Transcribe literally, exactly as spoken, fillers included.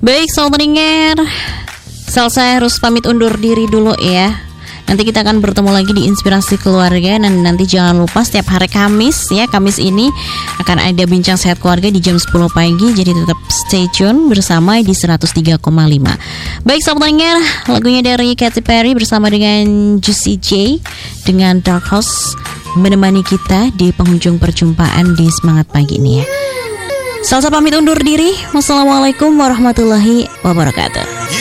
Baik, soal pendengar, Salsa harus pamit undur diri dulu ya. Nanti kita akan bertemu lagi di Inspirasi Keluarga. Dan nanti jangan lupa setiap hari Kamis ya, Kamis ini akan ada Bincang Sehat Keluarga di jam sepuluh pagi. Jadi tetap stay tune bersama di seratus tiga koma lima. Baik sobat pendengar, lagunya dari Katy Perry bersama dengan Juicy J dengan Dark House menemani kita di penghujung perjumpaan di Semangat Pagi ini ya. Salsa pamit undur diri. Wassalamualaikum warahmatullahi wabarakatuh.